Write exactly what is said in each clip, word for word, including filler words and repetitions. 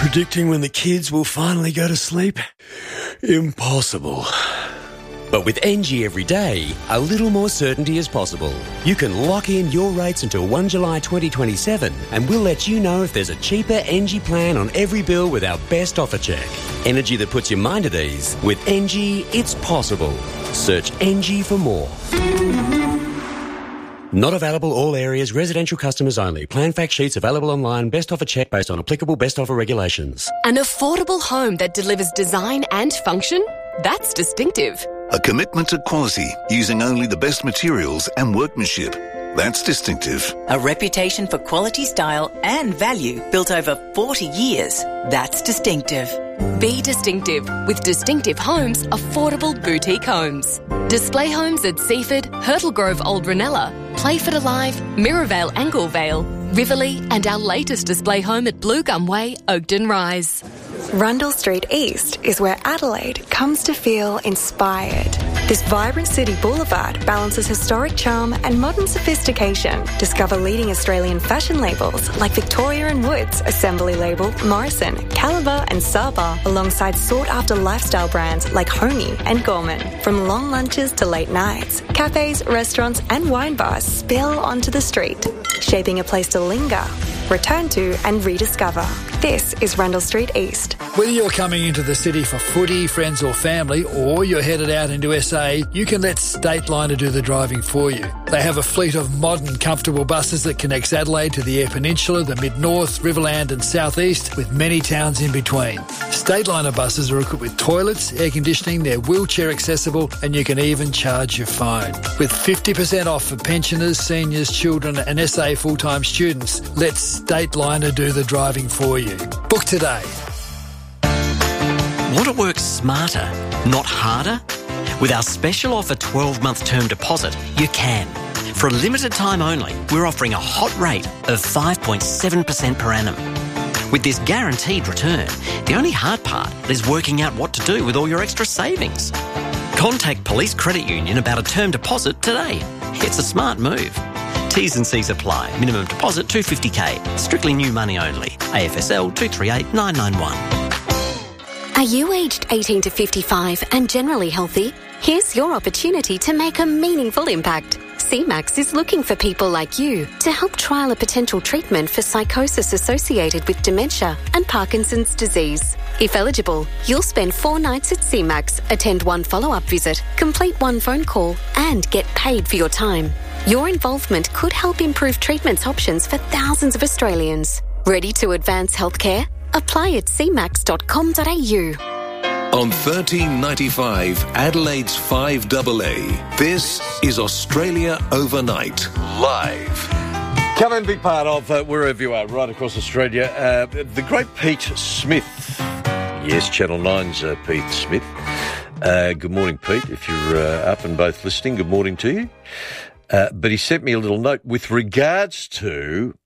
Predicting when the kids will finally go to sleep? Impossible. But with Engie every day, a little more certainty is possible. You can lock in your rates until first of July twenty twenty-seven and we'll let you know if there's a cheaper Engie plan on every bill with our best offer check. Energy that puts your mind at ease. With Engie, it's possible. Search Engie for more. Not available all areas, residential customers only. Plan fact sheets available online. Best offer check based on applicable best offer regulations. An affordable home that delivers design and function? That's distinctive. A commitment to quality using only the best materials and workmanship. That's distinctive. A reputation for quality, style and value built over forty years. That's distinctive. Be distinctive with Distinctive Homes, affordable boutique homes. Display homes at Seaford, Hurtle Grove Old Ranella, Playford Alive, Mirrorvale Anglevale, Riverlea and our latest display home at Blue Gum Way, Oakden Rise. Rundle Street East is where Adelaide comes to feel inspired. This vibrant city boulevard balances historic charm and modern sophistication. Discover leading Australian fashion labels like Victoria and Woods, Assembly Label, Morrison, Caliber and Saba, alongside sought-after lifestyle brands like Homey and Gorman. From long lunches to late nights, cafes, restaurants and wine bars spill onto the street, shaping a place to linger, return to and rediscover. This is Rundle Street East. Whether you're coming into the city for footy, friends or family, or you're headed out into S A, you can let Stateliner do the driving for you. They have a fleet of modern, comfortable buses that connects Adelaide to the Eyre Peninsula, the Mid-North, Riverland and South East, with many towns in between. Stateliner buses are equipped with toilets, air conditioning, they're wheelchair accessible, and you can even charge your phone. With fifty percent off for pensioners, seniors, children and S A full-time students, let Stateliner do the driving for you. Book today. Want to work smarter, not harder? With our special offer twelve-month term deposit, you can. For a limited time only, we're offering a hot rate of five point seven percent per annum. With this guaranteed return, the only hard part is working out what to do with all your extra savings. Contact Police Credit Union about a term deposit today. It's a smart move. T's and C's apply. Minimum deposit two hundred fifty thousand. Strictly new money only. A F S L two three eight nine nine one. Are you aged eighteen to fifty-five and generally healthy? Here's your opportunity to make a meaningful impact. C MAX is looking for people like you to help trial a potential treatment for psychosis associated with dementia and Parkinson's disease. If eligible, you'll spend four nights at C MAX, attend one follow-up visit, complete one phone call, and get paid for your time. Your involvement could help improve treatment options for thousands of Australians. Ready to advance healthcare? Apply at c max dot com dot a u. On thirteen ninety-five, Adelaide's five A A, this is Australia Overnight, live. Come and be part of uh, wherever you are, right across Australia. Uh, the great Pete Smith. Yes, Channel nine's uh, Pete Smith. Uh, good morning, Pete. If you're uh, up and both listening, good morning to you. Uh, but he sent me a little note with regards to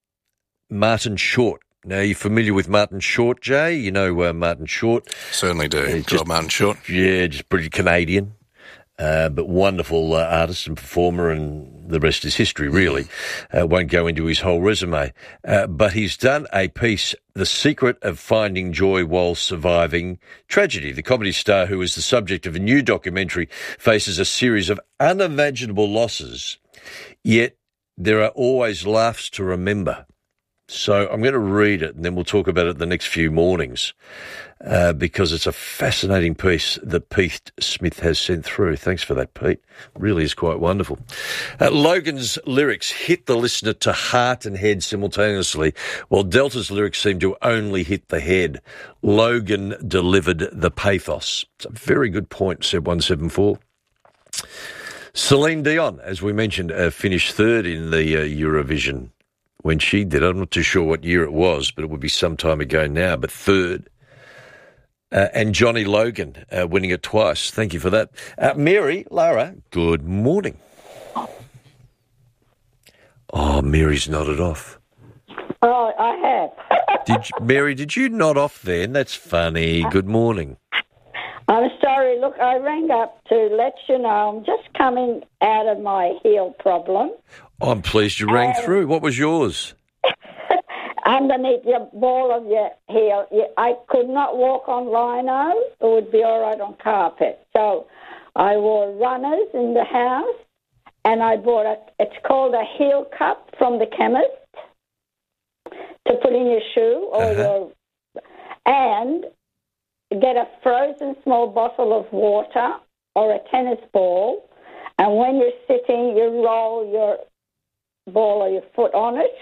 Martin Short. Now, you're familiar with Martin Short, Jay? You know uh, Martin Short. Certainly do. Uh, just, Martin Short. Yeah, just pretty Canadian, uh, but wonderful uh, artist and performer, and the rest is history, really. Uh, won't go into his whole resume. Uh, but he's done a piece, The Secret of Finding Joy While Surviving Tragedy. The comedy star, who is the subject of a new documentary, faces a series of unimaginable losses, yet there are always laughs to remember. So I'm going to read it and then we'll talk about it the next few mornings uh, because it's a fascinating piece that Pete Smith has sent through. Thanks for that, Pete. Really is quite wonderful. Uh, Logan's lyrics hit the listener to heart and head simultaneously, while Delta's lyrics seem to only hit the head. Logan delivered the pathos. It's a very good point, Seb one seven four. Celine Dion, as we mentioned, uh, finished third in the uh, Eurovision when she did. I'm not too sure what year it was, but it would be some time ago now, but third. Uh, and Johnny Logan uh, winning it twice. Thank you for that. Uh, Mary, Lara, good morning. Oh, Mary's nodded off. Oh, I have. did you, Mary, did you nod off then? That's funny. Good morning. I'm sorry. Look, I rang up to let you know I'm just coming out of my heel problem. I'm pleased you rang um, through. What was yours? underneath your ball of your heel. You, I could not walk on lino. It would be all right on carpet. So I wore runners in the house, and I bought a, it's called a heel cup from the chemist to put in your shoe or Uh-huh. your, and get a frozen small bottle of water or a tennis ball, and when you're sitting, you roll your ball or your foot on it,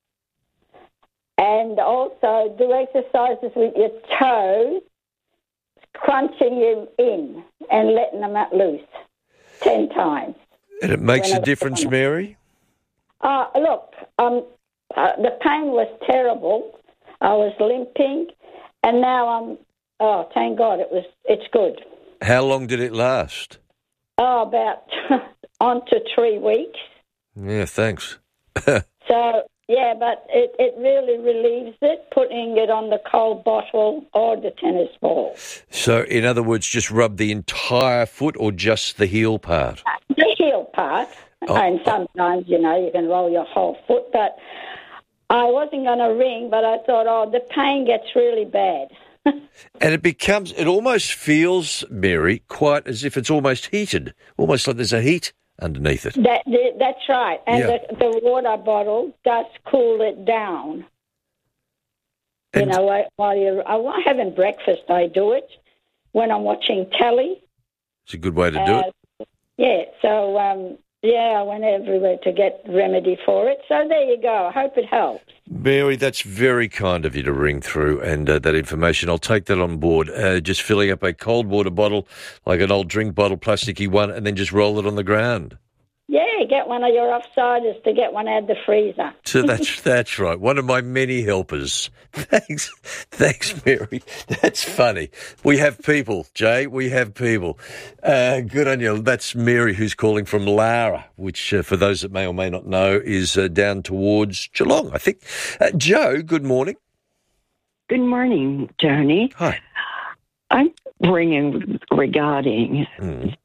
and also do exercises with your toes, crunching them in and letting them out loose ten times. And it makes When a I- difference, Mary? Uh, look, um, uh, the pain was terrible. I was limping, and now I'm, oh, thank God, it was. it's good. How long did it last? Oh, about on to three weeks. Yeah, thanks. So, yeah, but it, it really relieves it, putting it on the cold bottle or the tennis ball. So, in other words, just rub the entire foot or just the heel part? The heel part, Oh. and sometimes, you know, you can roll your whole foot, but I wasn't going to ring, but I thought, oh, the pain gets really bad. And it becomes, it almost feels, Mary, quite as if it's almost heated, almost like there's a heat underneath it. That, that That's right. And Yeah. the, the water bottle does cool it down. And- you know, I- while you're I, having breakfast, I do it. When I'm watching telly. It's a good way to do it. Uh, yeah, so, um, yeah, I went everywhere to get remedy for it. So there you go. I hope it helps. Mary, that's very kind of you to ring through and uh, that information. I'll take that on board. Uh, just filling up a cold water bottle, like an old drink bottle, plasticky one, and then just roll it on the ground. Yeah, get one of your offsiders to get one out of the freezer. So that's that's right. One of my many helpers. Thanks, thanks, Mary. That's funny. We have people, Jay. We have people. Uh, good on you. That's Mary, who's calling from Lara, which, uh, for those that may or may not know, is uh, down towards Geelong, I think. Uh, Joe, good morning. Good morning, Tony. Hi. I'm ringing regarding Mm.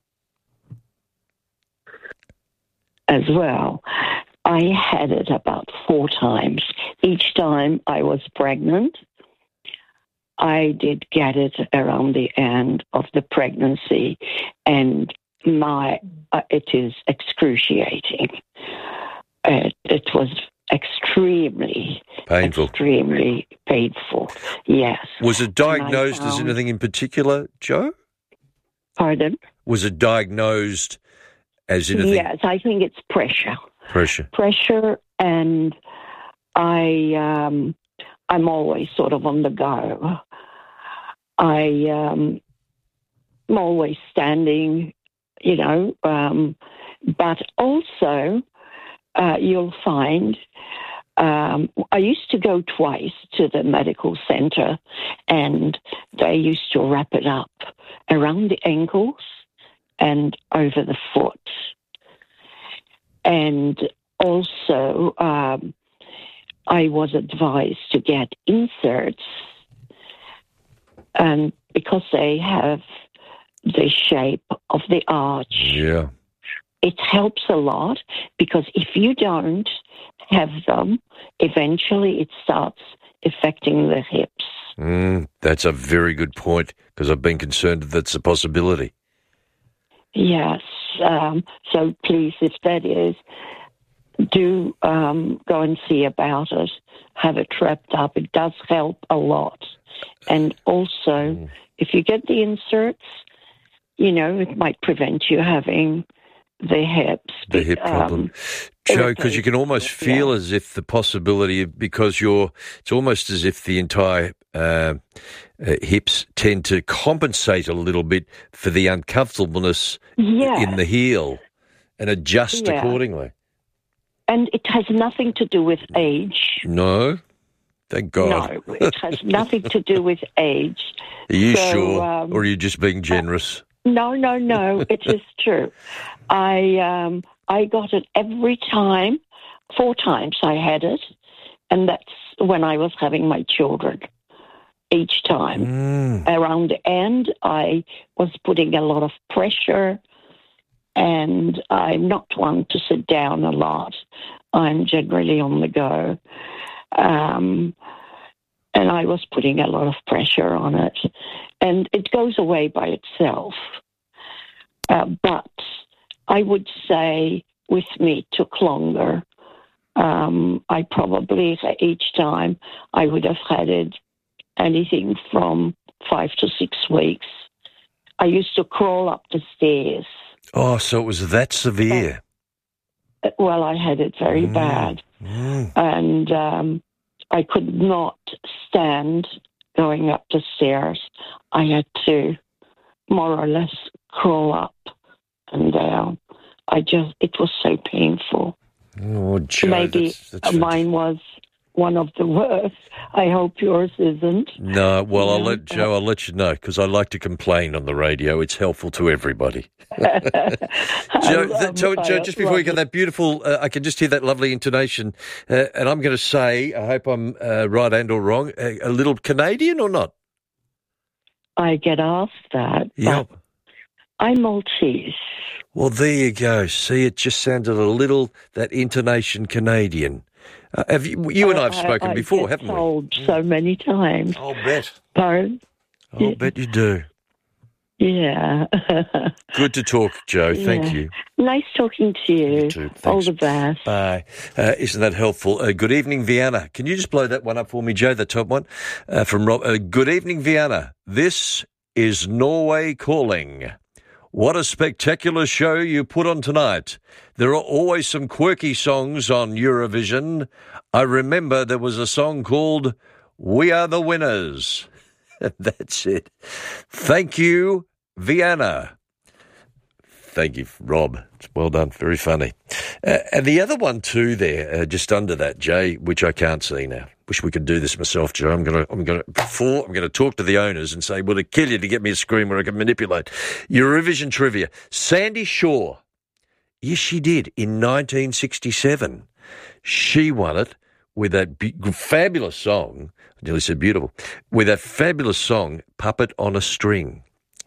as well. I had it about four times. Each time I was pregnant. I did get it around the end of the pregnancy, and my uh, it is excruciating. It, it was extremely Painful. extremely painful. Yes. Was it And I diagnosed as found- anything in particular, Joe? Pardon? Was it diagnosed as anything? Yes, I think it's pressure. Pressure. Pressure, and I, um, I'm always sort of on the go. I, um, I'm always standing, you know, um, but also uh, you'll find um, I used to go twice to the medical center, and they used to wrap it up around the ankles and over the foot. And also, um, I was advised to get inserts, and because they have the shape of the arch, Yeah. it helps a lot, because if you don't have them, eventually it starts affecting the hips. Mm, that's a very good point, because I've been concerned that that's a possibility. Yes. Um, so please, if that is, do um, go and see about it. Have it wrapped up. It does help a lot. And also, Mm. if you get the inserts, you know, it might prevent you having the hips. The hip um, problem. Joe, because you can almost feel yeah. as if the possibility, of, because you're, it's almost as if the entire uh, uh, hips tend to compensate a little bit for the uncomfortableness Yeah. in the heel and adjust Yeah. accordingly. And it has nothing to do with age. No? Thank God. No, it has nothing to do with age. Are you So, sure? um, or are you just being generous? No, no, no. It is true. I um, I got it every time. Four times I had it, and that's when I was having my children. Each time Mm. around the end, I was putting a lot of pressure, and I'm not one to sit down a lot. I'm generally on the go. Um, and I was putting a lot of pressure on it. And it goes away by itself. Uh, but I would say with me it took longer. Um, I probably, each time, I would have had it anything from five to six weeks. I used to crawl up the stairs. Oh, so it was that severe? Uh, well, I had it very mm. bad. Mm. And um, I could not stand going up the stairs. I had to more or less crawl up and down. I just, it was so painful. Oh, Joe, Maybe that's, that's mine was one of the worst. I hope yours isn't. No, well, you I'll know? let Joe. I'll let you know because I like to complain on the radio. It's helpful to everybody. Joe, th- Joe, Joe, just before you get that beautiful, uh, I can just hear that lovely intonation, uh, and I'm going to say, I hope I'm uh, right and or wrong, a, a little Canadian or not? I get asked that. Yep. But I'm Maltese. Well, there you go. See, it just sounded a little, that intonation Canadian. Uh, have you, you and I have spoken I, I before, get haven't told we? so many times. I'll bet. Pardon? I'll yeah. bet you do. Yeah. Good to talk, Joe. Thank yeah. you. Nice talking to you. You too. Thanks. All the best. Bye. Uh, isn't that helpful? Uh, good evening, Vienna. Can you just blow that one up for me, Joe, the top one? Uh, from Rob. Uh, good evening, Vienna. This is Norway calling. What a spectacular show you put on tonight. There are always some quirky songs on Eurovision. I remember there was a song called We Are the Winners. That's it. Thank you, Vienna. Thank you, Rob. It's well done. Very funny. Uh, and the other one too there, uh, just under that, Jay, which I can't see now. Wish we could do this myself, Joe. I'm going to, I'm going to, before I'm going to talk to the owners and say, will it kill you to get me a screen where I can manipulate? Eurovision trivia. Sandy Shaw. Yes, she did in nineteen sixty-seven. She won it with that be- fabulous song. I nearly said beautiful. With that fabulous song, Puppet on a String.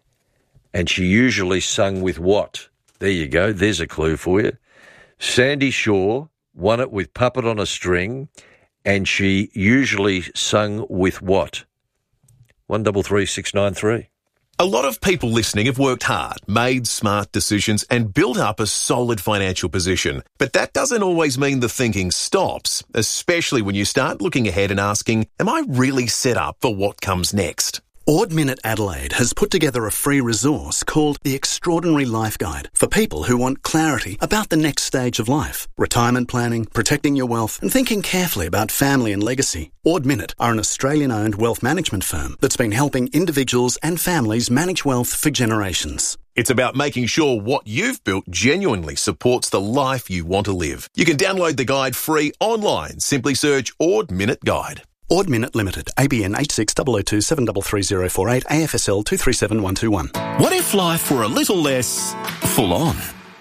And she usually sung with what? There you go. There's a clue for you. Sandy Shaw won it with Puppet on a String. And she usually sung with what? One double three six nine three. A lot of people listening have worked hard, made smart decisions, and built up a solid financial position. But that doesn't always mean the thinking stops, especially when you start looking ahead and asking, am I really set up for what comes next? Ord Minnett Adelaide has put together a free resource called The Extraordinary Life Guide for people who want clarity about the next stage of life, retirement planning, protecting your wealth, and thinking carefully about family and legacy. Ord Minnett are an Australian-owned wealth management firm that's been helping individuals and families manage wealth for generations. It's about making sure what you've built genuinely supports the life you want to live. You can download the guide free online. Simply search Ord Minnett Guide. Ord Minnett Limited, A B N eight six zero zero two seven three three zero four eight, A F S L two three seven one two one. What if life were a little less full on?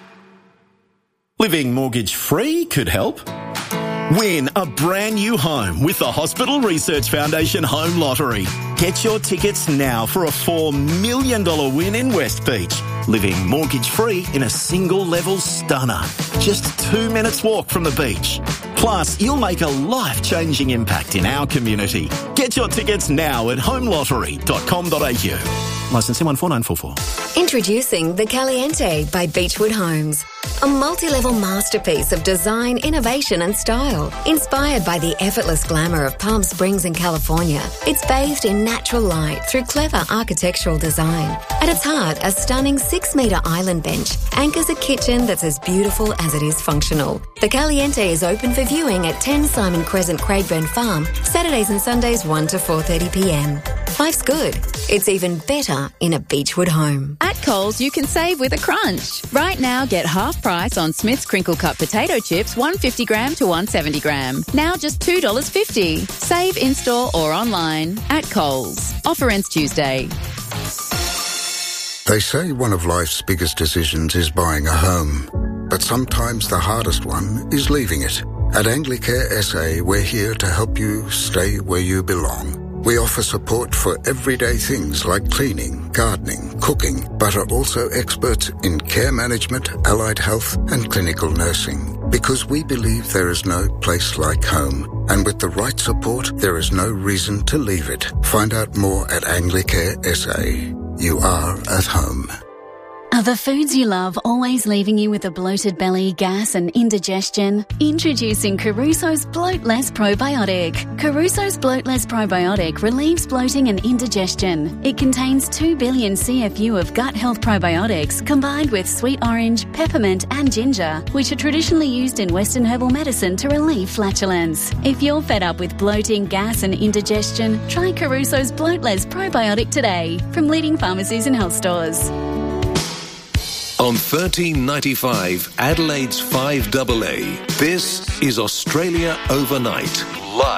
Living mortgage free could help. Win a brand new home with the Hospital Research Foundation Home Lottery. Get your tickets now for a four million dollars win in West Beach. Living mortgage-free in a single-level stunner. Just two minutes walk from the beach. Plus, you'll make a life-changing impact in our community. Get your tickets now at home lottery dot com dot a u. Licence one four nine four four. Introducing the Caliente by Beechwood Homes. A multi-level masterpiece of design, innovation and style. Inspired by the effortless glamour of Palm Springs in California, it's bathed in natural light through clever architectural design. At its heart, a stunning six-metre island bench anchors a kitchen that's as beautiful as it is functional. The Caliente is open for viewing at ten Simon Crescent, Craigburn Farm, Saturdays and Sundays one to four thirty p m. Life's good. It's even better in a Beechwood home. At Coles, you can save with a crunch. Right now, get half price on Smith's Crinkle Cut potato chips, one fifty gram to one seventy gram. Now just two dollars fifty. Save in-store or online at Coles. Offer ends Tuesday. They say one of life's biggest decisions is buying a home. But sometimes the hardest one is leaving it. At Anglicare S A, we're here to help you stay where you belong. We offer support for everyday things like cleaning, gardening, cooking, but are also experts in care management, allied health and clinical nursing. Because we believe there is no place like home, and with the right support, there is no reason to leave it. Find out more at Anglicare S A. You are at home. Are the foods you love always leaving you with a bloated belly, gas and indigestion? Introducing Caruso's Bloat Less Probiotic. Caruso's Bloat Less Probiotic relieves bloating and indigestion. It contains two billion C F U of gut health probiotics combined with sweet orange, peppermint and ginger, which are traditionally used in Western herbal medicine to relieve flatulence. If you're fed up with bloating, gas and indigestion, try Caruso's Bloat Less Probiotic today from leading pharmacies and health stores. On thirteen ninety-five, Adelaide's five A A, this is Australia Overnight.